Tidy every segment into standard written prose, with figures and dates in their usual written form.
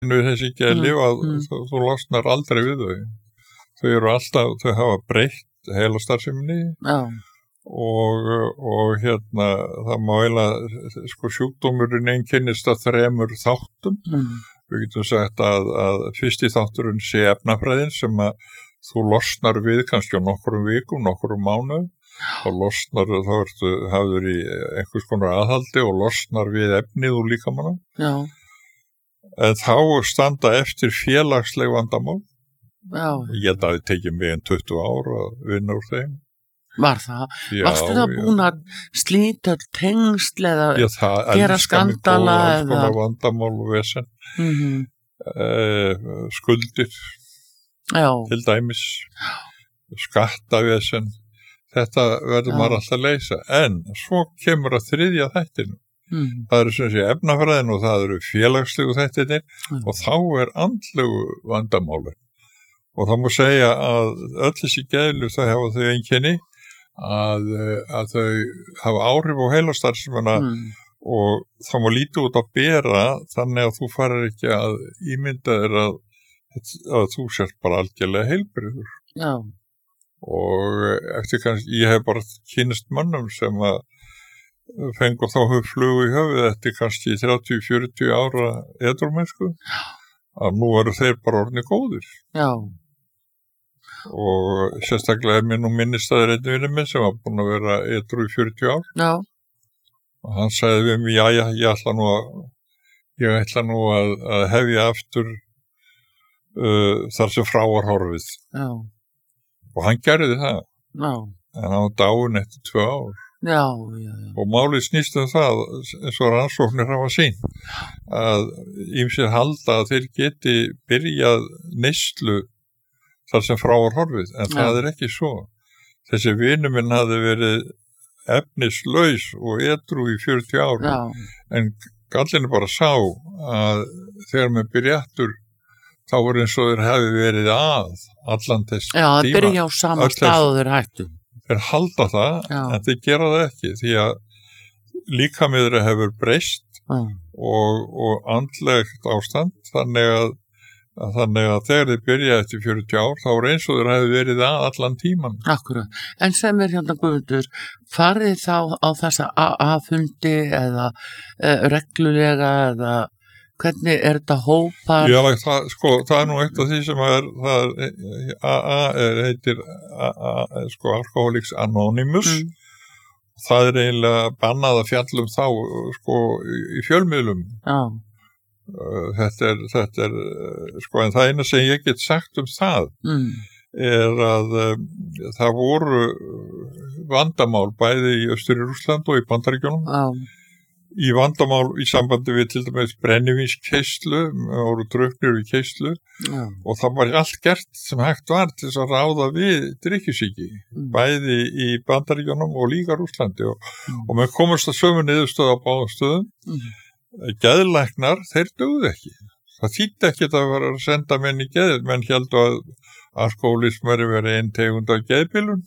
þessi geðlyf að þú losnar aldrei við þau. Þau eru alltaf, þau hafa breytt heilastarfseminni og það má eiginlega sko sjúkdómurinn einkennist að 3 þáttum. Við getum sagt að fyrsti þátturinn sé efnafræðin sem að þú losnar við kannski á nokkrum vikum, nokkrum mánuðum. Þá ertu hafður í einhvers konar aðhaldi og losnar við efnið úr líkamanum. Já. En þá standa eftir félagsleg vandamál. Já. Ég held að það tekið mig 20 ár að vinna úr þeim. Var það? Já, varstu það búin að slíta tengsl eða gera skandala eða? Vandamál og vesen. Skuldir. Já. Til dæmis. Skattavesen. Þetta verður maður alltaf að leysa. En svo kemur að 3. þættinu. Það eru sem sé efnafræðin og það eru félagslegu þættinir og þá andlegu vandamáli. Og það má segja að öll þessi geðlyf þau hafa þau einkenni að þau hafa áhrif á heilastarfsemina og það má lítið út að bera þannig að þú farir ekki að ímynda þér að þú sért bara algjörlega heilbrigður. Já. Og eftir kannski, ég hef bara kynnst mönnum sem að fengu þá flugu í höfuð eftir kannski 30-40 ára edrúmennsku að nú eru þeir bara orðnir góðir. Já. Og sérstaklega mér nú minnistæður einn vinur minn sem var búin að vera edrú í 40 ár. Já. Og hann sagði við mig, ég ætla nú að hefja aftur þar sem frá var horfið. Já. Og hann gerði það. Já. En hann var dáinn eftir 2 ár. Já. Og málið snýst það eins og rannsóknir hafa sýnt að ýmsir halda að þeir geti byrjað neyslu þar sem frá var horfið, en það ekki svo. Þessi vinur minn hafði verið efnislaus og edrú í 40 ár, en gallinu bara sá að þegar maður byrja aftur þá voru eins og þeir hefði verið allan þess tíma. Já, það byrja á sama stað og þeir hættu. Þeir halda það, en þeir gera það ekki, því að líkamíðra hefur breyst og andlegt ástand, þannig að þegar þeir byrja eftir 40 ár, þá er eins og þeir hefði verið allan tíman. Akkurat. En sem hérna Guðmundur, farið þá á þessa A-fundi eða reglulega eða hvernig þetta hópar? Já, það er nú eitt af því sem heitir Alcoholics Anonymous. Það er eiginlega bannað að fjalla þá í fjölmiðlum. Já. Þetta er en það eina sem ég get sagt það er að það voru vandamál bæði í Austur-Rússland og í Bandaríkjunum. Í vandamál í sambandi við til dæmis brennivínskeislu, voru drukknir við keislu og það var allt gert sem hægt var til þess að ráða við drykkjusýki, bæði í Bandaríkjunum og líka Rússlandi og með komast að sömu niðurstöðu á báðum stöðum. Geðlæknar, þeir dugðu ekki. Það þýddi ekki að vera að senda menn í geð, menn héldu að alkohólism verið ein tegund af geðbilun.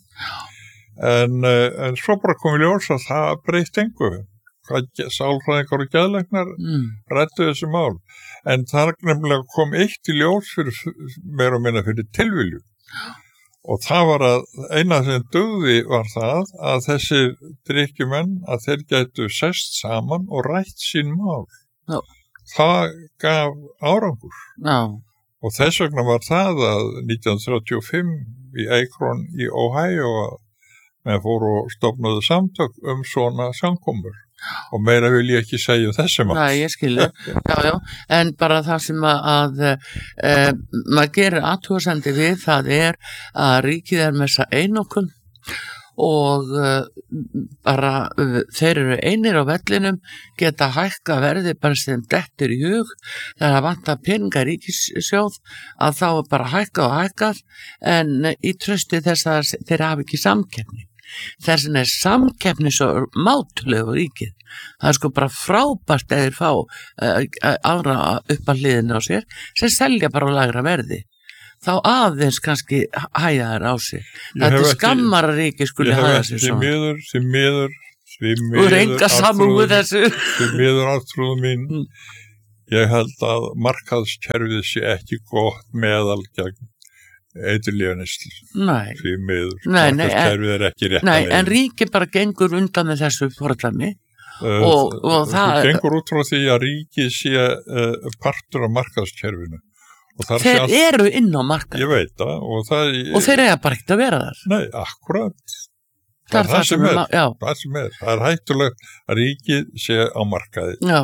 En svo bara kom í ljós að það breytt engu. Sálfræðingar og geðlæknar ræddu þessu mál. En það nefnilega kom eitt í ljós fyrir meira og minna fyrir tilvilju. Og það var að eina sem dugði var það að þessir drykkjumenn að þeir gætu sest saman og rætt sín mál. Já. Það gaf árangur. Já. Og þess vegna var það að 1935 í Akron í Ohio að menn fóru og stofnuðu samtök svona samkomur. Og meira vil ég ekki segja þessum átt. Nei, ég skilur. Já. En bara það sem að maður gerir athugasemdi við það er að ríkið er með þessa einokun og bara þeir eru einir á vellinum, geta hækka verði bara sem dettur í hug. Það vantar peninga ríkissjóð að þá er bara hækka og hækkað en í trausti þess að þeir hafi ekki samkeppni. Þess vegna er samkeppni svo mátulegu ríkið. Það er bara frábært að þeir fá aðra upp að hliðinu á sér sem selja bara á lægra verði. Þá aðeins kannski hæja þær á sig. Þetta er skammar að ríkið skuli hæja sig svona. Því miður og reynga samúð þessu. Því miður átrúðu mín Ég held að markaðskerfið sé ekki gott meðal gegn eiturlyfjaneyslu. Nei. Því miður. Markaðskerfið ekki rétt. Nei, en ríki bara gengur undan með þessu fordæmi. Og það gengur út frá því að ríki sé partur af markaðskerfinu. Þeir eru inn á markað. Ég veit það. Og þeir eiga bara ekkert að vera þar. Nei, akkurat. Það er það sem er. Það er hættulegt að ríkið sé á markaði. Já.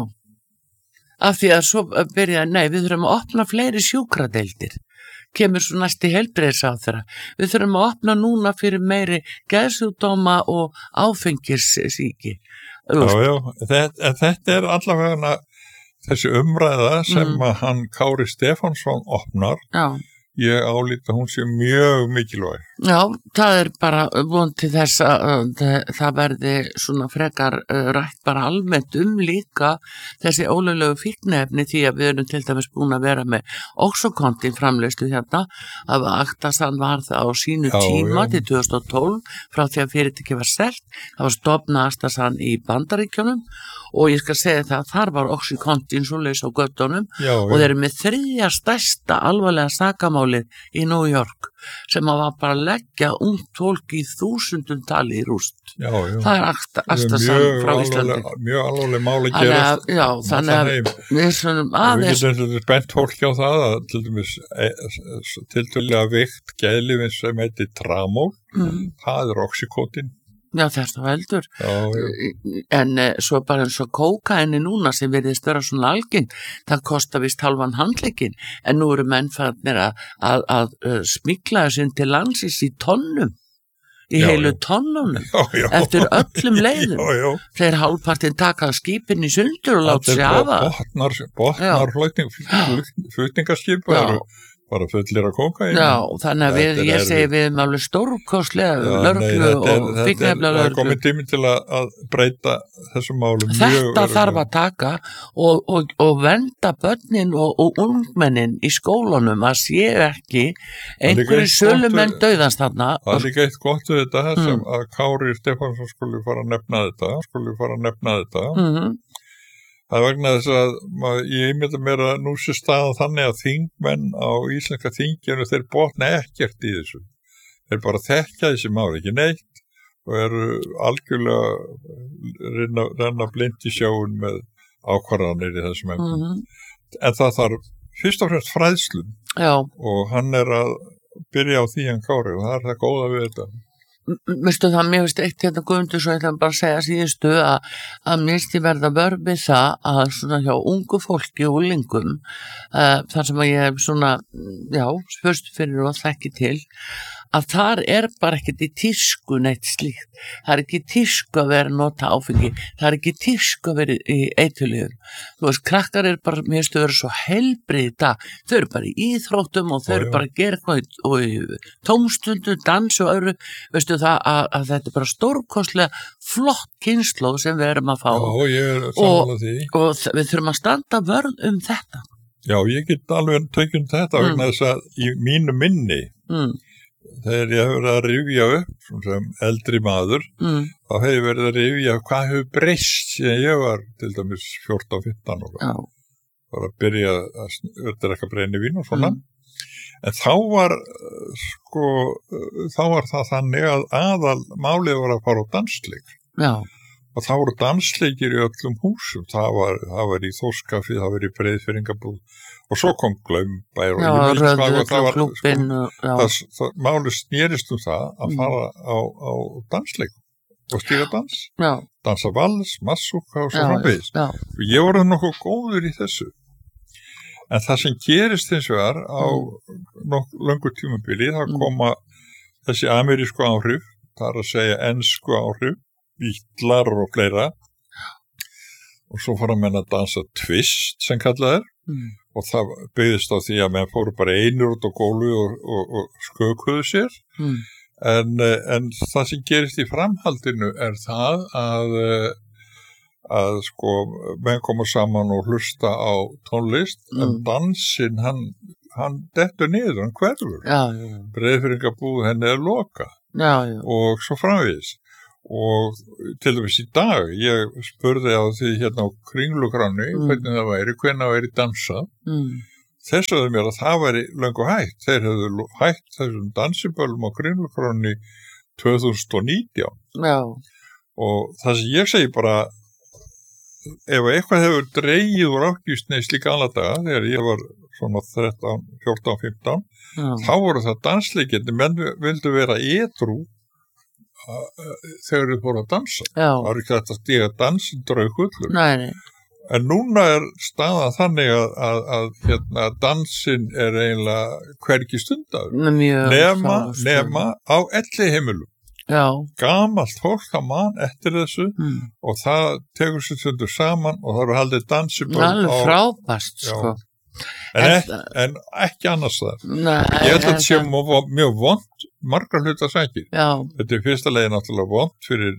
Af því að svo byrja, við þurfum að opna fleiri sjúkradeildir. Kemur svo næst í heilbrigðisráðherra. Við þurfum að opna núna fyrir meiri geðsjúkdóma og áfengissýki. Já, þetta er allavega þessi umræða sem að hann Kári Stefánsson opnar. Já. Ég álít að hún sé mjög mikilvæg. Já, það er bara von til þess að það verði svona frekar rætt bara almennt líka þessi ólöglegu fíkniefni því að við erum til dæmis búin að vera með Oxycontin framleiðslu hérna að Actasan var það á sínu tíma til 2012 frá því að fyrirtæki var selt. Það var stofnað Actasan í Bandaríkjunum og ég skal segja það að þar var Oxycontin svoleiðis á göttunum og þeir eru með 3. stærsta alvarlega sakamálið í New York sem að var bara að leggja ungt fólk í 1000 tali í rúst. Já. Það er Actasan frá Íslandi. Mjög alvarleg mál að gerast. Já, þannig að við svona aðeins. Við getum spennt fólki á það að til dæmis tiltölulega veikt geðlyfin sem heitir Tramol, það er Oxycontin. Já, þetta veldur. Já. En svo bara eins og kókaini núna sem virðist vera svona algeng, það kostar vist halvan handlegginn, en nú eru menn farnir að smygla þessin til landsins í tonnum, í heilu tonnunum, eftir öllum leiðum. Þeir hálfpartinn taka skipin í sundur og láta sig hafa. Botnar flutningaskip eru bara fullir að kókaini. Já, þannig að ég segi við erum alveg stórkostlega lögreglu og fíkniefna lögreglu. Það er komið tími til að breyta þessum málum. Þetta þarf að taka og vernda börnin og ungmennin í skólunum að séu ekki einhverju sölumenn dauðast þarna. Það er líka eitt gott við þetta sem að Kári Stefánsson skulle fara að nefna þetta. Það er vegna þess að ég ímynda mér að nú sé staðan þannig að þingmenn á íslenska þinginu þeir botna ekkert í þessu. Þeir bara þekkja þessi mál ekki neitt og eru algjörlega renna blind í sjóun með ákvarðanir í þessum efnum. En það þarf fyrst og fremst fræðslum. Já. Og hann er að byrja á því hann Kári og það er það góða við þetta. Veistu það, mér finnst eitt hérna Guðmundur svo ég ætla bara að segja síðustu að mér finnst ég verða vörð við það að svona hjá ungu fólki og úlingum þar sem að ég hef svona, spurst fyrir og þekki til að þar er bara ekkert í tísku neitt slíkt. Það er ekki tísku að vera að nota áfengi. Það er ekki tísku að vera í eiturlyfjum. Þú veist, krakkar er bara, mér finnst þau vera svo heilbrigð í dag. Þau eru bara í íþróttum og þau eru bara að gera eitthvað og í tómstundu, dans og öðru. Veistu það að þetta er bara stórkostlega flott kynslóð sem við erum að fá. Já, ég er sammála því. Og við þurfum að standa vörð þetta. Já, ég get alveg tökum þetta vegna þess að í mínu minni þegar ég hef verið að rifja upp sem eldri maður þá hef ég verið að rifja hvað hefur breyst síðan ég var til dæmis 14-15 og var að byrja að drekka brennivín og svona en þá var það þannig að aðalmálið var að fara á dansleik og þá voru dansleikir í öllum húsum það var í Þórskafi, það var í Breiðfirðingabúð og svo kom Glaumbær og málið snerist það að fara á dansleik og stíga dans, dansa vals, massúka og svo framvegis. Og ég var nokkuð góður í þessu. En það sem gerist hins vegar á löngu tímabili, það koma þessi amerísku áhrif, það er að segja ensku áhrif, Bítlar og fleira. Og svo fór að menna að dansa twist sem kallað er. Og það byggðist á því að menn fóru bara einur út á gólu og skökuðu sér en það sem gerist í framhaldinu er það að menn koma saman og hlusta á tónlist en dansinn hann dettur niður, hann hverfur Breiðfirðingabúð henni er loka og svo framvegis og til dæmis í dag, ég spurði á því hérna á Kringlukráni hvernig það væri, hvenær væri dansað. Þeir sagði mér að það væri löngu hægt. Þeir hefðu hægt þessum dansiböllum á Kringlukráni 2019. Já. Og það sem ég segi bara, ef eitthvað hefur dregið úr ágiftsneyslu í gamla daga, þegar ég var svona 13, 14, 15, þá voru það dansleikindi, menn vildu vera edrú þegar þið fóru að dansa. Það var ekki þetta stíga dansin draugullur. Nei. En núna staðan þannig að hérna, dansin eiginlega hvergi stundaður. Nema á elliheimilum. Já. Gamalt fólk að mann eftir þessu og það tekur sér stundur saman og það eru haldið dansiböll á... Alveg frábært, sko. En ekki annars það. Ég held að þetta sé mjög vont margar hluta sækir. Þetta fyrsta leiði náttúrulega vont fyrir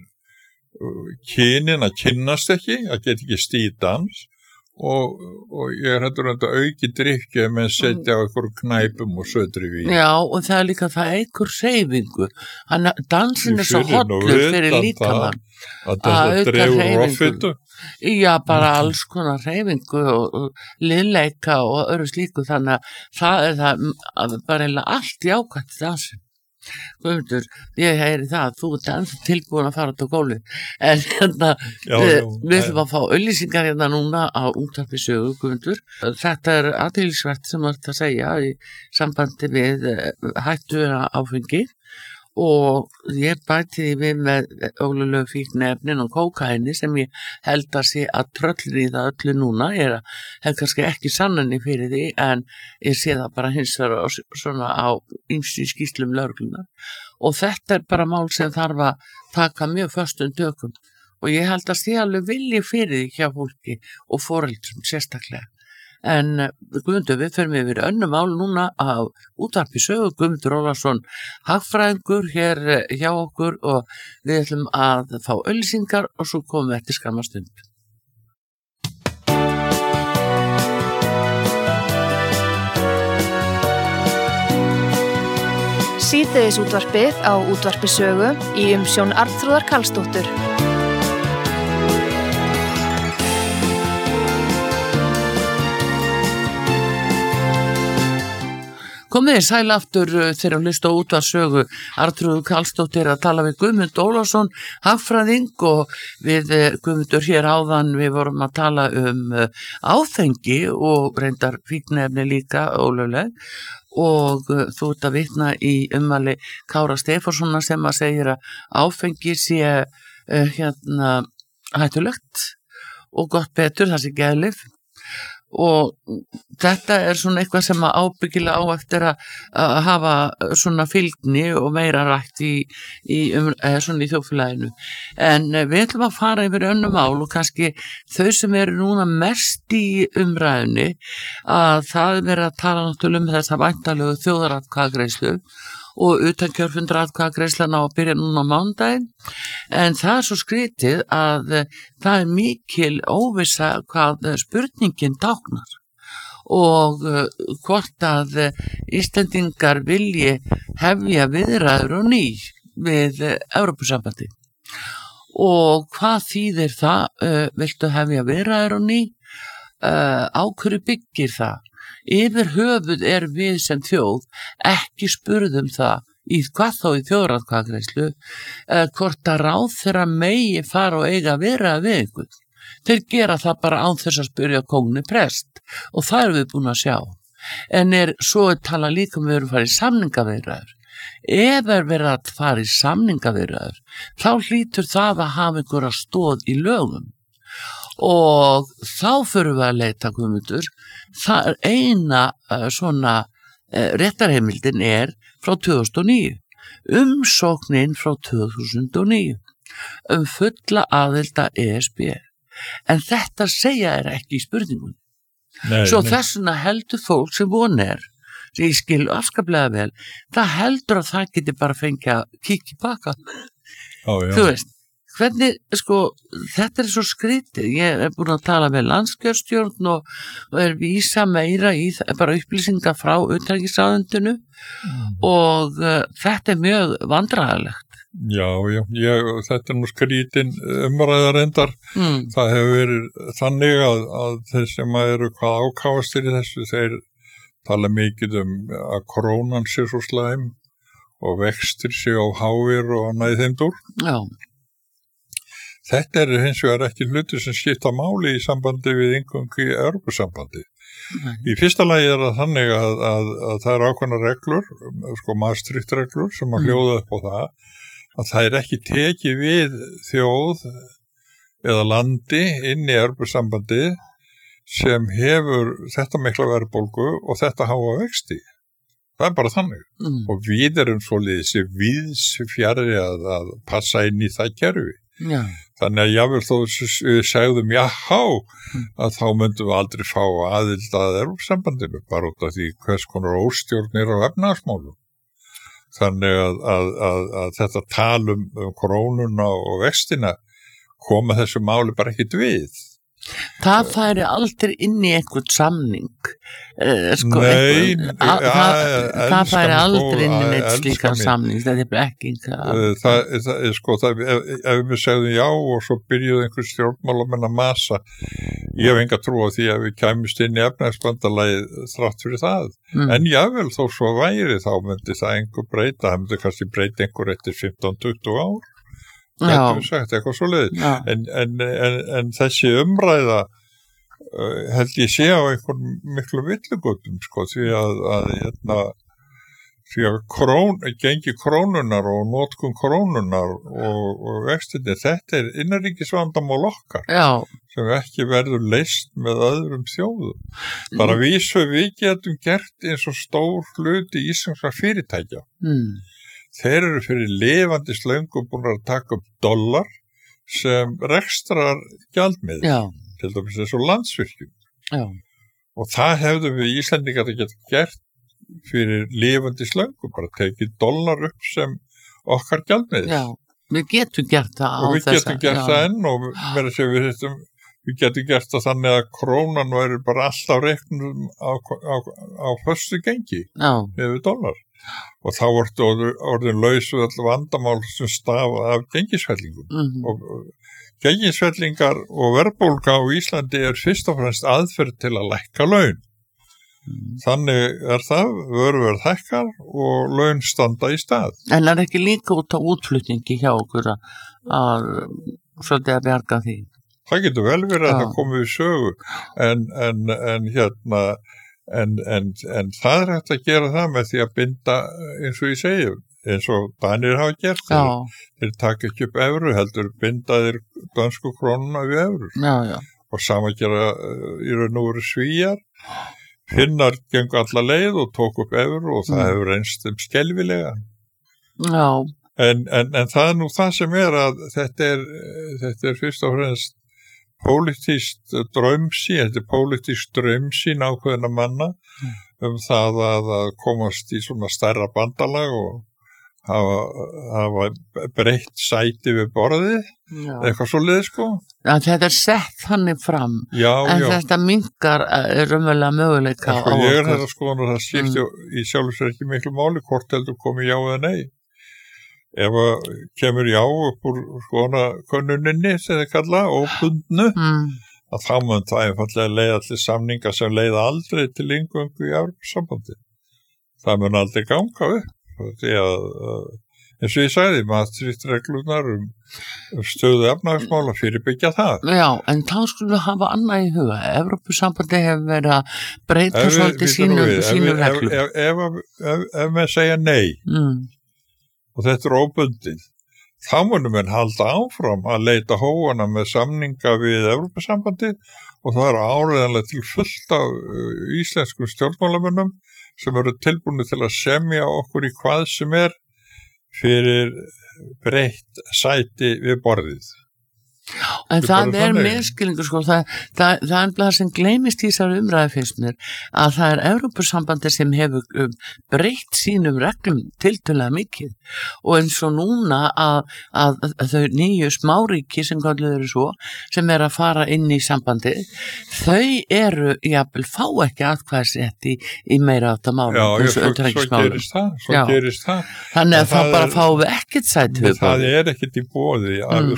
kynin að kynnast ekki, að geta ekki stíð dans og ég hættur að auki drykki að menn setja á einhverjum knæpum og södri vín. Já, og það líka það eikur hreyfingu. Dansin svo hollur fyrir líkamann. Að þetta dregur offitu. Já, bara alls konar hreyfingu og liðleika og öðru slíku, þannig að það það bara eiginlega allt jákvætt í dansin. Guðmundur, ég heyri það, þú ert ennþá tilbúin að fara út á gólfið, en hérna við ætlum að fá auglýsingar hérna núna á Útvarpi Sögu, Guðmundur. Þetta athyglisvert sem þú ert að segja í sambandi við hættu áfengi og ég bæti því við með ólulegu fíkniefnin og kókaini sem ég held að sé að tröllri það öllu núna. Ég hef kannski ekki sannanir fyrir því en ég sé það bara hins vegar svona á ýmsum skýrslum lögreglunnar og þetta bara mál sem þarf að taka mjög föstum tökum og ég held að sé alveg vilji fyrir því hjá fólki og foreldrum sérstaklega. En Guðmundur, við förum yfir önnum mál núna á Útvarpi Sögu. Guðmundur Ólafsson, hagfræðingur hér hjá okkur og við ætlum að fá auglýsingar og svo komum við eftir skamma stund. Síðdegis útvarpið á Útvarpi Sögu í umsjón Arnþrúðar Karlsdóttur. Komið þið sæl aftur þegar að hlusta á Útvarpi Sögu. Arnþrúður Karlsdóttir að tala við Guðmund Ólafsson, hagfræðing og við Guðmundur hér áðan við vorum að tala áfengi og reyndar fíkniefni líka ólögleg og þú ert að vitna í ummæli Kára Stefánsssonar sem að segir að áfengi sé hættulegt og gott betur, það sé geðlyf. Og þetta svona eitthvað sem að ábyggilega á eftir að hafa svona fylgni og meira rætt svona í þjóðfélaginu. En við ætlum að fara yfir önnur mál og kannski þau sem eru núna mest í umræðunni að það verið að tala náttúrulega þessa væntanlegu þjóðaratkvæðagreiðslu og utankjörfundaratkvæðagreiðslan á að byrja núna á mánudaginn en það svo skrítið að það mikil óvissa hvað spurningin táknar og hvort að Íslendingar vilji hefja viðræður og ný við Evrópusambandi og hvað þýðir það, viltu hefja viðræður og ný, á hverju byggir það? Yfir höfuð við sem þjóð ekki spurðum það í hvað þá í þjóðaratkvæðagreiðslu hvort að ráðherra megi fara og eiga viðræður við einhvern. Þeir gera það bara án þess að spyrja kóngni prest og það erum við búin að sjá. En svo tala líka við erum farið í samningaviðræður. Ef verið að fara í samningaviðræður þá hlýtur það að hafa einhverja stoð í lögum. Og þá förum við að leita Guðmundur, það eina svona réttarheimildin frá 2009, umsóknin frá 2009 fulla aðild að ESB, en þetta segja ekki í spurningunni. Svo þessuna heldur fólk sem sem ég skil afskaplega vel, það heldur að það geti bara fengið að kíkja baka. Þú veist, hvernig, þetta svo skrítið. Ég búin að tala með landskjörstjórn og vísa meira í bara upplýsingar frá utanríkisráðuneytinu og þetta mjög vandræðalegt. Já, þetta nú skrítin umræðar endar. Það hefur verið þannig að þeir sem eru hvað ákáfastir í þessu, þeir tala mikið að krónan sé svo slæm og vextir sé á háir og annað í þeim dúr. Já. Þetta hins vegar ekki hluti sem skipta máli í sambandi við inngöngu í Evrópusambandi. Í fyrsta lagi það þannig að það ákveðnar reglur, Maastricht reglur sem að hljóða upp á að það ekki tekið við þjóð eða landi inn í Evrópusambandi sem hefur þetta mikla verðbólgu og þetta háa vexti. Það bara þannig. Og við erum svolítið víðs fjarri að passa inn í það kerfi. Já. Þannig að jáfnvel þó við segðum að þá myndum við aldrei fá aðild að Evrópusambandinu bara út af því hvers konar óstjórnir á efnahagsmálum. Þannig að þetta talum krónuna og vextina koma þessu máli bara ekkert við. Það færi aldrei inn í einhvern samning. Nei, það færi aldrei inn í neitt slíkan samning. Þetta blekking. Ef við segðum já og svo byrjuði einhver stjórnmálamenn að masa, ég hef enga trú á því að við kæmust inn í efnahagsbandalagið þrátt fyrir það. En jável þó svo væri þá myndi það einhver breyta, það myndi kannski breyta einhver eftir 15-20 ár. Þetta er sagt eitthvað svo leiðis. En þessi umræða held ég sé á einhvern miklu villigötum, því að gengi krónunar og notkun krónunar og vextinni, þetta er innanríkisvandamál okkar sem ekki verður leyst með öðrum þjóðum. Bara við getum gert eins og stór hluti íslenskra fyrirtækja. Þeir eru fyrir lifandi slöngu búin að taka upp dollar sem rekstrar gjaldmiðil, til dæmis eins og Landsvirkjun. Og það hefðum við Íslendingar að geta gert fyrir lifandi slöngu, bara tekið dollar upp sem okkar gjaldmiðil. Já, við getum gert það á þessa. Og við getum gert það enn og við getum gert það þannig að krónan væri bara alltaf reiknum á föstu gengi yfir dollar. Og þá orðin laus við all vandamál sem stafa af gengisfellingum. Og gengisfellingar og verðbólga á Íslandi fyrst og fremst aðferð til að lækka laun. Þannig það, vöruverð hækkar og laun standa í stað. En ekki líka út á útflutningi hjá okkur að svolítið að bjarga því? Það getur vel verið að það komi við sögu, en það hægt að gera það með því að binda, eins og ég segi, eins og Danir hafa gert. Þeir taka ekki upp evru, heldur bindaðir dansku krónuna við evrur. Og sama gera í raun og veru Svíar. Finnar gengu alla leið og tók upp evru og það hefur reynst skelfilega. En það nú það sem að þetta er fyrst og fremst pólitískt draumsýn, þetta er pólitískt draumsýn ákveðina manna það að komast í svona stærra bandalag og hafa breytt sæti við borðið, eitthvað svoleiðis Þetta er sett þannig fram, en þetta minnkar raunverulega möguleika á okkur. Ég þetta skoðan og það skipti í sjálfur sér ekki miklu máli hvort heldur komi já eða nei. Ef kemur já upp úr könnuninni sem þið kalla, óbundnu, að þá mun það einfallega leiða til samninga sem leiða aldrei til inngöngu í Evrópusambandi. Það mun aldrei ganga upp. Því að, eins og ég sagði, Maastricht reglurnar stöðu efnahagsmála fyrirbyggja það. Já, en þá skulum við hafa annað í huga. Evrópusambandi hefur verið að breyta svolítið sínu reglum. Ef maður segja nei, og þetta er óbundið, þá munum við halda áfram að leita hóana með samninga við Evrópusambandi og það áreiðanlega til fullt af íslenskum stjórnmálamönnum sem eru tilbúinu til að semja okkur í hvað sem fyrir breytt sæti við borðið. En það meðskilningur sko, það er það sem gleymist í þessari umræðu finnst mér, að það er Evrópusambandið sem hefur breytt sínum reglum tiltölulega mikið og eins og núna að þau nýju smáríki sem kalluð eru svo, sem að fara inn í sambandið, þau eru jafnvel fá ekki atkvæðisrétt í meira átta málum. Já, svo gerist það. Þannig að það bara fáum við ekkert sæti. Það er ekkert í boði að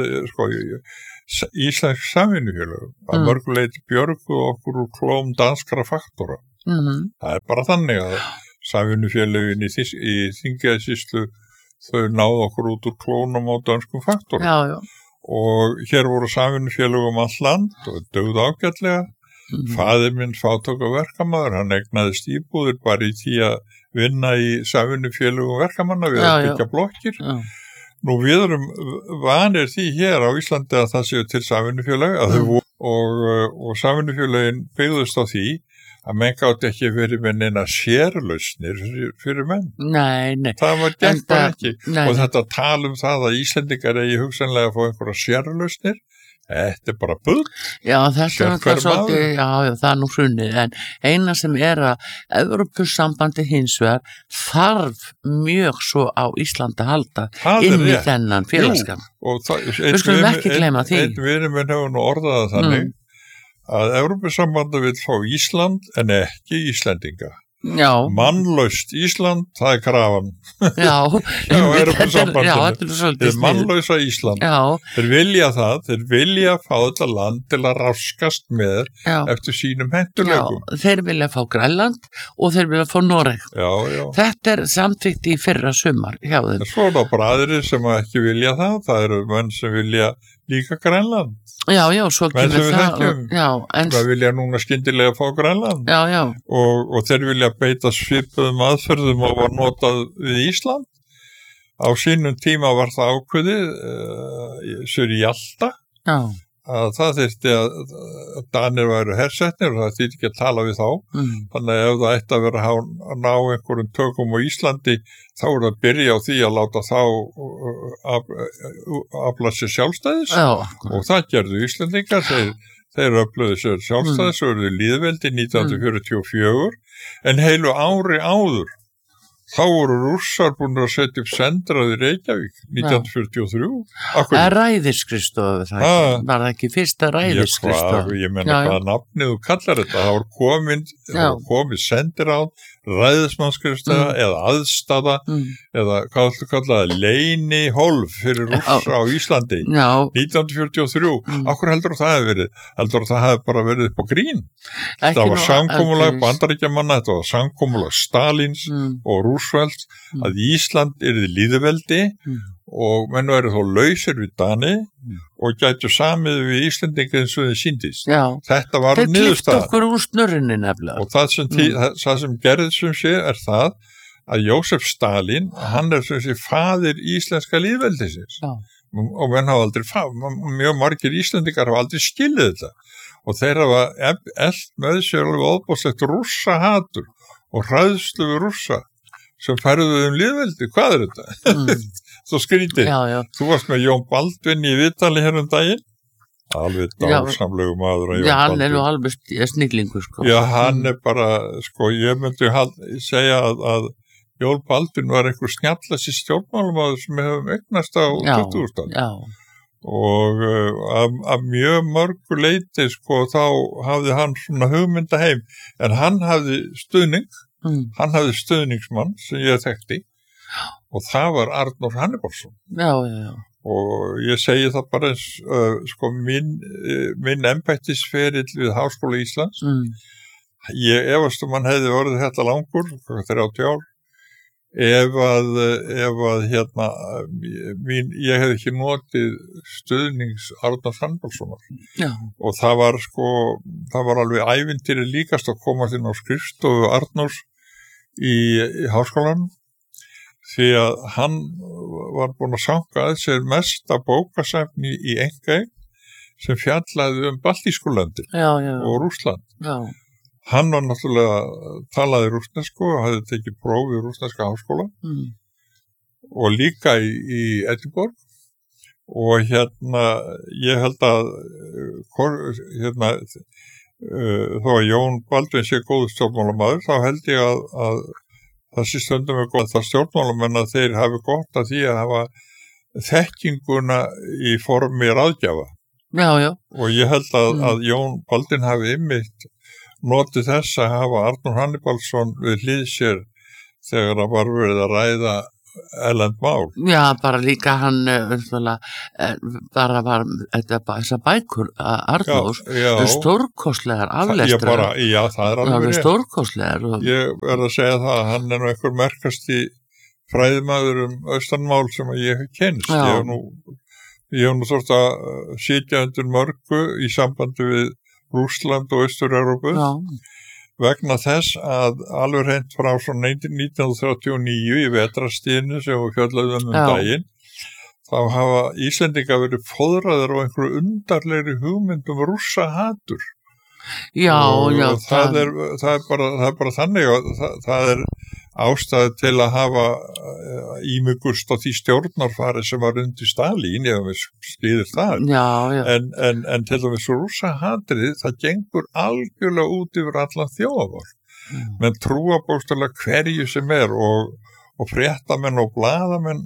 Íslensk samvinnufélög að mörguleiti björgu okkur úr klóm danskra faktora. Það er bara þannig að samvinnufélögin í Þingeyjarsýslu þau náðu okkur út úr klónum á danskum faktorum. Já. Og hér voru samvinnufélög all land og dögðu ágætlega. Faðir minn fátækur verkamaður, hann eignaðist íbúðir bara í því að vinna í samvinnufélögum verkamanna við að byggja blokkir. Nú við erum vanir því hér á Íslandi að það séu til samvinnufélög og samvinnufélögin byggðust á því að menn gátt ekki verið með neina sérlausnir fyrir menn. Nei. Það var gert bara ekki. Og þetta tal það að Íslendingar eigi hugsanlega að fá einhverja sérlausnir, þetta bara bull. Já, þetta er svolítið, já, það er nú hrunnið, en eina sem að Evrópusambandi hins vegar þarf mjög svo á Íslandi að halda inn í þennan félagskap. Við skulum ekki gleyma því. Einn vinur minn hefur nú orðað það þannig að Evrópusambandi vil fá Ísland en ekki Íslendinga. Já. Mannlaust Ísland, það er krafan. Já, þetta er mannlausa Ísland. Já. Þeir vilja það, þeir vilja fá þetta land til að raskast með eftir sínum hentuleikum. Já, þeir vilja fá Grænland og þeir vilja fá Noreg. Já. Þetta er samþykkt í fyrra sumar hjá þeim. Svo er það bara aðrir sem ekki vilja það eru menn sem vilja líka Grænland. Já, svo kemur það. Það vilja núna skyndilega fá Grænland. Já. Og þeir vilja beita svipuðum aðferðum og var notað við Ísland. Á sínum tíma var það ákveðið sur í Jalta að það þyrfti að Danir væru hersetnir og það þyrfti ekki að tala við þá. Þannig að ef það ætti að vera að ná einhverjum tökum á Íslandi þá er það að byrja á því að láta þá afla sér sjálfstæðis og það gerðu Íslendingar, þeir öfluðu sér sjálfstæðis og eruðu lýðveldi 1944 en heilu ári áður þá voru Rússar búin að setja upp sendrað í Reykjavík 1943. Það er ræðisskrifstofu, var það ekki fyrsta ræðisskrifstofu? Ég menna hvaða nafnið þú kallar þetta, það var komið sendiráð, ræðismannsskrifstofa eða aðstaða eða hvað þú kallaði leynihólf fyrir Rússa á Íslandi 1943. Akkur heldur það hefði verið? Heldur það hefði bara verið upp á grín? Það var samkomulag Bandaríkjamanna, þetta var samkomulag Stalins og Roosevelt að Ísland yrði lýðveldi og menn verið þó lausir við Dani og gætu samið við Íslendinga eins og þið síndist. Þetta var niðurstaða. Þeir klipptu okkur úr snurrinni nefnilega. Og það sem gerðið sem sé er það að Jósef Stalin, hann sem sé faðir íslenska lýðveldisins. Og menn hafa aldrei, mjög margir Íslendingar hafa aldrei skilið þetta. Og þeir hafa elt með sér alveg óbúðslegt rússa hatur og hræðslu við rússa sem færðu lýðveldi. Hvað er þetta? Svo skrítið. Þú varst með Jón Baldvin í viðtali hér daginn. Alveg dásamlegu maður. Hann er nú alveg snillingur. Já, hann er bara, ég myndi segja að Jón Baldvin var einhver snjallasti stjórnmálamaður sem hefum eignast á 20. Og af mjög mörgu leyti, þá hafði hann svona hugmyndaheim, en hann hafði stuðning. Hann hafði stuðningsmann sem ég þekkti og það var Arnór Hannibalsson. Og ég segi það bara minn embættisferill við Háskóla Íslands. Ég efast hann hefði orðið þetta langur, 30 ár, ef að ég hefði ekki notið stuðnings Arnór Hannibalssonar. Og það var alveg ævintýri líkast að koma inn á skrifstofu Arnórs í háskólanum því að hann var búin að sanga að sér mesta bókasafni í einkaeign sem fjallaði baltísku löndin og Rússland. Hann var náttúrulega talaði rússnesku og hafði tekið próf í rússneska háskóla og líka í Edinborg og ég held að þó að Jón Baldvin sé góður stjórnmálamaður, þá held ég að það sé stundum er gott að stjórnmálamenn að þeir hafi gott að því að hafa þekkinguna í formi ráðgjafa. Já. Og ég held að Jón Baldvin hafi einmitt notið þess að hafa Arnór Hannibalsson við hlið sér þegar það var verið að ræða erlend mál. Já, bara líka hann bara var þessar bækur Arnórs stórkostlegar aflestrar. Já, það er alveg rétt. Stórkostlegar. Ég verð að segja það að hann er nú einhver merkasti fræðimaður austanmál sem ég hef kynst. Ég hef nú þurft að sitja undir mörgu í sambandi við Rússland og Austur-Evrópu vegna þess að alveg hreint frá svona 1939 í vetrartíðinni sem við fjöllaðum daginn, þá hafa Íslendingar verið fóðraðir á einhverju undarlegri hugmyndum rússahatur. Já. Það er bara þannig að það er ástæði til að hafa ímugust á því stjórnarfari sem var undir Stalín, ef við skýðir það. Já. En til dæmis rússahatrið, það gengur algjörlega út yfir allan þjóðarvald. Men trúa bókstaflega hverju sem er og fréttamenn og blaðamenn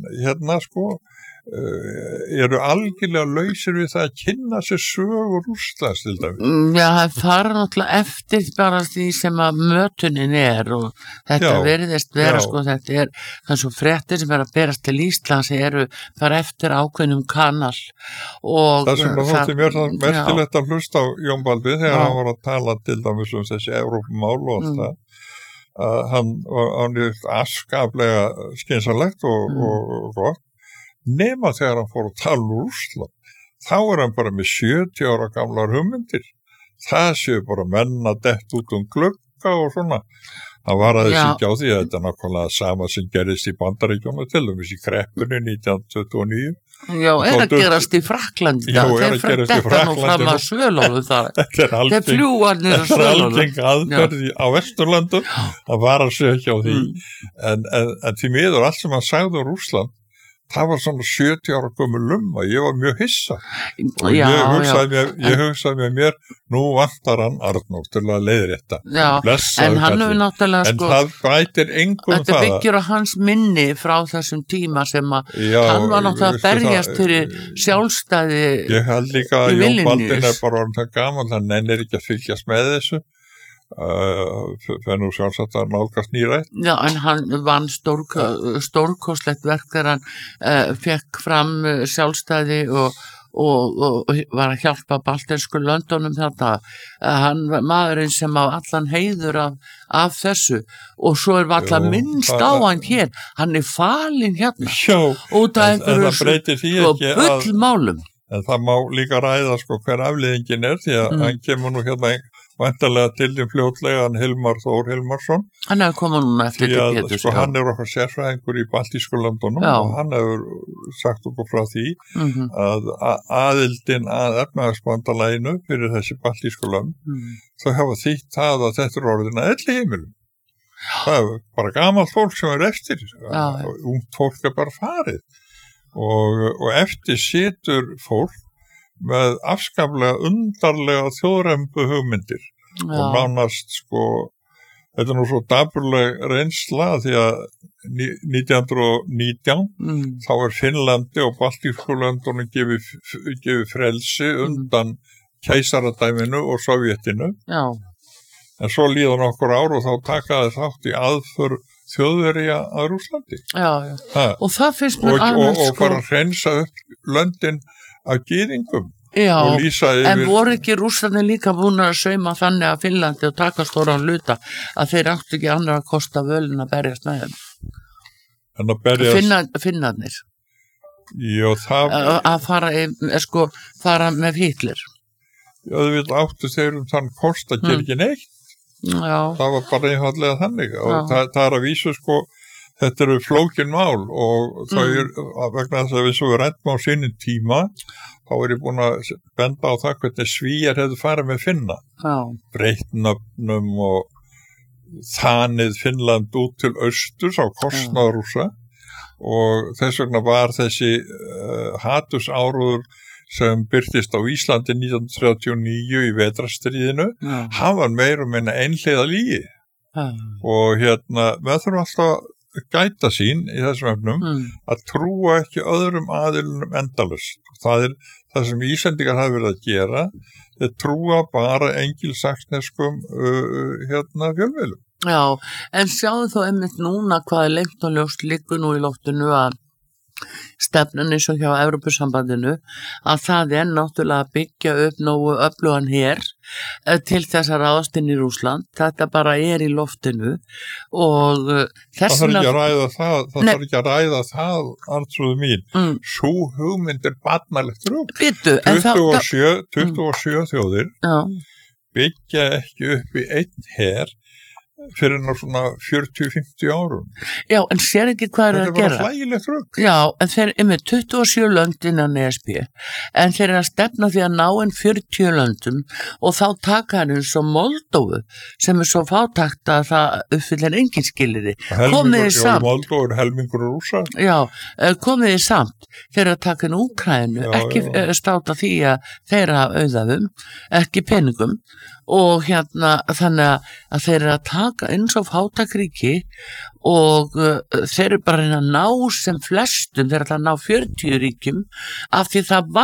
eru algjörlega lausir við það að kynna sér sögu Rússlands til dæmis. Já, það fara náttúrulega eftir bara því sem að mötunin er og þetta veriðist vera þetta er þannig svo fréttir sem er að berast til Íslands fara eftir ákveðnum kanal og það sem þótti mér það merkilegt að hlusta á Jón Baldvin þegar hann var að tala til dæmis þessi Evrópumál og allt það að hann afskaplega skynsamlegt og gott nema þegar hann fór að tala Rússland, þá hann bara með 70 ára gamlar hugmyndir. Það séu bara menn að detta út glugga og svona. Það var aðeins ekki á því að þetta er nákvæmlega sama sem gerist í Bandaríkjunum til dæmis í kreppunni 1929. Já, að gerast í Frakklandi. Þeir detta nú fram að Svölólu þar. Þeir fljúa niður að Svölólu. Það er algeng aðferð á Vesturlandum að vara sig ekki á því. En því miður allt sem hann sagði á Rússland það var svona 70 ára gömul og ég var mjög hissa og ég hugsaði með mér nú vantar hann Arnór til að leiðrétta en hann hefur náttúrulega en það bætir engum þetta byggir á hans minni frá þessum tíma sem að hann var náttúrulega að berjast fyrir sjálfstæði ég held líka að Jón Baldvin bara orðin það gaman, hann nennir ekki að fylgjast með þessu fyrir nú sjálfsagt að nálgast nýrætt. Já, en hann vann stórkostlegt verk þegar hann fekk fram sjálfstæði og var að hjálpa baltensku löndunum þetta. Hann var maðurinn sem á allan heiður af þessu og svo allan minnst á hann hér. Hann falinn hérna. Út af einhverju bullmálum. En það má líka ræða hver afleiðingin því að hann kemur nú hérna væntanlega til því fljótlega hann Hilmar Þór Hilmarsson. Hann hefur komið núna eftir til Péturs. Hann er okkar sérfræðingur í baltísku löndunum og hann hefur sagt okkur frá því að aðildin að efnahagsbandalaginu fyrir þessi baltísku lönd þau hafa þýtt það að þetta er orðin að elli heimilum. Það er bara gamalt fólk sem er eftir. Ungt fólk er bara farið. Og eftir situr fólk með afskaplega undarlega þjóðrembu hugmyndir og nánast þetta er nú svo dapurleg reynsla því að 1919 þá er Finnlandi og Baltískulöndunum gefið frelsi undan keisaradæminu og Sovjetinu en svo líða nokkur ár og þá taka þeir þátt í aðför Þjóðverja að Rússlandi og það finnst mér alveg og fara að hreinsa upp löndin af gyðingum og lýsa yfir en voru ekki Rússarnir líka búin að sauma þannig að Finnlandi og taka stóran hluta að þeir áttu ekki annar að kosta völin að berjast með þeim en að berjast Finnarnir að fara með Hitler þau vil áttu þeir þann kost að gera ekki neitt það var bara einfallega þannig og það er að vísu þetta eru flókin mál og þau vegna þess að við svo rættum á sínum tíma þá er ég búin að benda á það hvernig Svíar hefðu farið með Finna breytt nöfnum og þanið Finnland út til austurs á kostnað Rússa og þess vegna var þessi hatursáróður sem byrtist á Íslandi 1939 í vetrarstríðinu, hann var meira meina einhliða lygi og við þurfum alltaf gæta sín í þessum efnum að trúa ekki öðrum aðilunum endalaust. Það það sem Íslendingar hafa verið að gera, þeir trúa bara engilsaxneskum fjölmiðlum. Já, en sjáðu þó einmitt núna hvað lengt og ljóst liggur nú í loftinu að stefnan eins og hjá Evrópusambandinu að það náttúrulega að byggja upp nógu öflugan her til þess að ráðast inn í Rússland. Þetta bara í loftinu og þess vegna... Það þarf ekki að ræða það, Arnþrúður mín. Sú hugmynd barnalegt rugl. 27 þjóðir byggja ekki upp í einn her fyrir svona 40-50 árum. Já, en sér ekki hvað að gera. Þetta er bara hlægilegt rugl. Já, en þeir með 27 lönd innan ESB, en þeir að stefna því að ná 40 löndum og þá taka hann eins og Moldóvu sem svo fátakt að það uppfyllir engin skilyrði. Komiði samt. Moldóvu er helmingur rússar. Já, komiði samt. Þeir að taka Úkraínu, ekki státa því að þeir að auðafum, ekki peningum og þannig að þeir eru að taka eins og fátækríki og þeir eru bara að ná sem flestum, þeir eru að ná 40 ríkjum af því það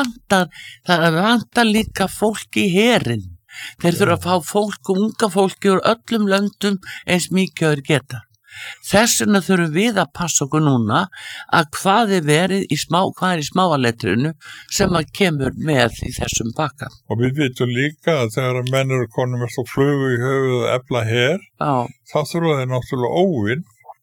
vantar líka fólk í herinn. Þeir þurfa að fá fólk og unga fólki úr öllum löndum eins mikið þeir geta. Þess vegna þurfum við að passa okkur núna að hvað er í smáaletrinu sem að kemur með í þessum pakka. Og við vitum líka að þegar menn eru konum með flugu í höfuð og efla her, þá þurfa þeir náttúrulega óvinn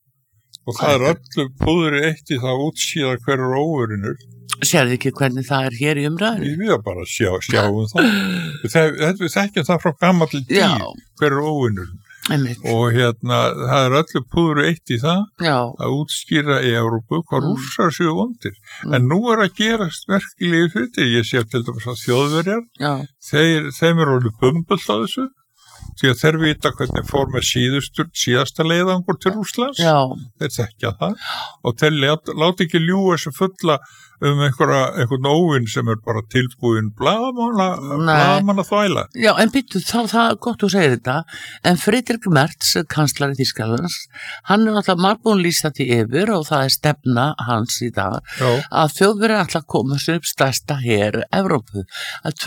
og það öllu púðri eitt í það útsíða hverju óvinnur. Sérðu ekki hvernig það hér í umræðinu? Við bara sjáum það. Við þekkjum það frá gamalli tíð, hverju óvinnur. Og það öllu púðru eitt í það að útskýra í Evrópu hvað rússar séu vondir. En nú að gerast merkilegi hluti. Ég sé til dæmis að Þjóðverjar, þeim orðið bumbult á þessu, því að þeir vita hvernig fór með síðasta leiðangur til Rússlands. Þeir þekkja það og þeir láta ekki ljúga þessu fulla einhvern óvinn sem bara tilbúin blaðamanna þvæla. Já, en býttu þá, það er gott að segja þetta, en Friedrich Merz, kanslari Þýskalands, hann alltaf margbúin lýsa því yfir og það stefna hans í dag, að Þjóðverjar alltaf koma sér upp stærsta her Evrópu, að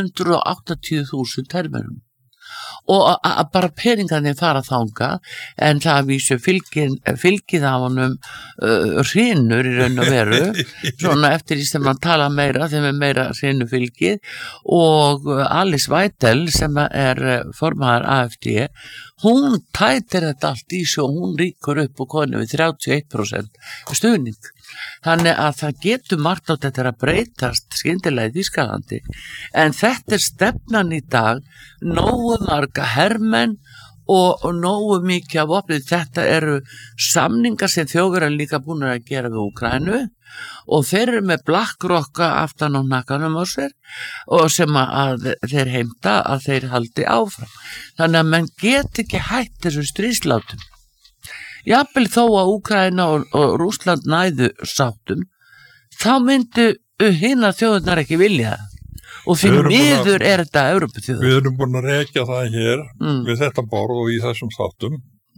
280.000 terminum. Og að bara peningarnir fara þanga en það vísu fylgið af honum hrinur í raun og veru svona eftir því sem hann tala meira þeim meira hrinu fylgið og Alice Weidel sem formaður AfD hún tætir þetta allt í svo hún ríkur upp og konu við 31% stuðning. Þannig að það getur margt á þetta að breytast skyndilega í Þýskalandi en þetta stefnan í dag nógu marga hermenn og nógu mikið af vopnum. Þetta eru samningar sem Þjóðverjar líka búin að gera við Úkraínu og þeir eru með BlackRock aftan á hnakkanum á sér og sem að þeir heimta að þeir haldi áfram. Þannig að menn get ekki hætt þessu stríðslátum. Jafnvel þó að Úkraína og Rússland næðu sáttum, þá myndu hinar þjóðurnar ekki vilja það. Og fyrir miður þetta Evrópuþjóður. Við erum búin að rekja það hér við þetta borð og í þessum sáttum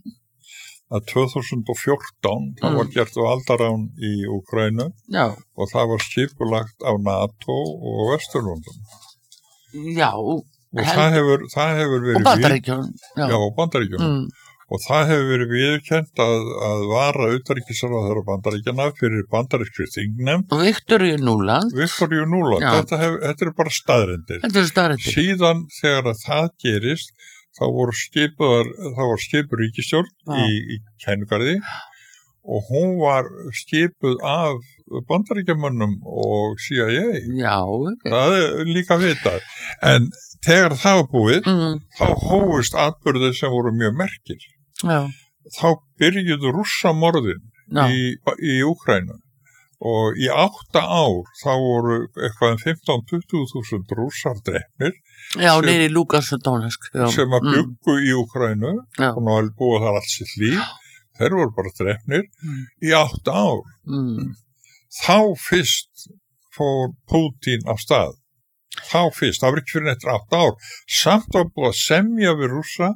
að 2014 það var gert valdarán í Úkraínu og það var skipulagt á NATO og Vesturlöndum. Já. Og það hefur verið... Og Bandaríkjunum. Já, og Bandaríkjunum. Og það hefur verið viðurkennt að vara utanríkisráðherra Bandaríkjanna fyrir bandarískri þingnefnd. Viktoríu Núland. Þetta eru bara staðreyndir. Síðan þegar að það gerist, þá var skipuð ríkisstjórn í Kænugarði og hún var skipuð af Bandaríkjamönnum og CIA. Já. Það líka vitað. En þegar það var búið, þá hófust atburðir sem voru mjög merkir. Þá byrjuðu rússamorðin í Úkraínu og í 8 ár þá voru eitthvað 15-20.000 rússar drepnir nýri Lugansk og Donetsk sem að byggu í Úkraínu og náðu búið þar allt sitt líf. þeir voru bara drepnir í 8 ár. Þá fyrst fór Pútín af stað. Það var ekki fyrir eftir 8 ár. Samt var búið að semja við Rússa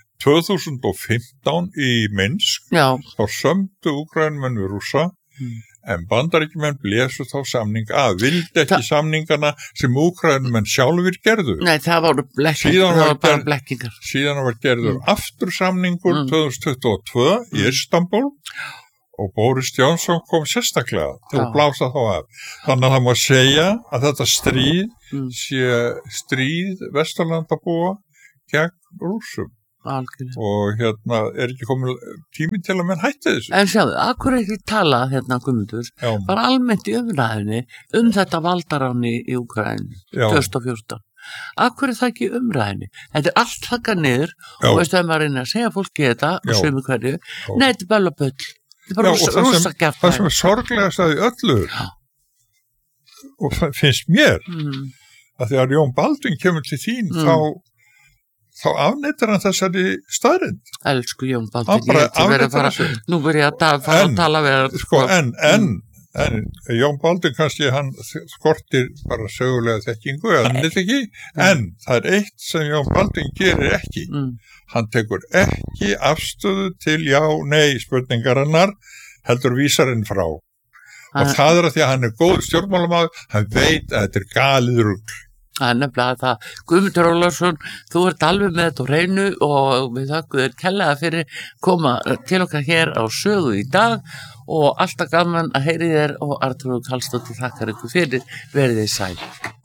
2015 í Minsk. Já. Þá sömdu Úkraínumenn við Rússa, en Bandaríkjumenn blésu þá samning af. Vildi ekki samningana sem Úkraínumenn sjálfur gerðu. Nei, það voru bara blekkingar. Síðan var gerður aftur samningur 2022 í Istanbul. Og Boris Johnson kom sérstaklega til að blása þá af. Þannig að það má segja að þetta sé stríð Vesturlandabúa gegn Rússum. Algjörlega. Og er ekki komin tími til að menn hætti þessu. En sjáðu, akkur ekki tala Guðmundur, bara almennt í umræðinni þetta valdaráni í Úkraínu 2014. Akkur það ekki umræðinni? Þetta allt þakkað niður og veistu að maður reyna að segja fólki þetta og sömu hverju. Nei, þetta bara bull. Það sem sorglegast að í öllu og finnst mér að þegar Jón Baldvin kemur til þín þá afneitar hann þessari staðrind. Elsku Jón Baldvin, ég ekki verið að fara nú verið ég að fara að tala við en Jón Baldvin kannski hann skortir bara sögulega þekkingu en það eitt sem Jón Baldvin gerir ekki. Hann tekur ekki afstöðu til já, nei spurningarinnar, heldur vísarinn frá. Og það að því að hann góð stjórnmálamaður, hann veit að þetta galið rugl. Það nefnilega það. Guðmundur Ólafsson, þú ert alveg með þetta á hreinu og við þakkum þér kærlega fyrir koma til okkar hér á Sögu í dag og alltaf gaman að heyri þér og Arnþrúður Karlsdóttir þakkar ykkur fyrir, verið þið sæl.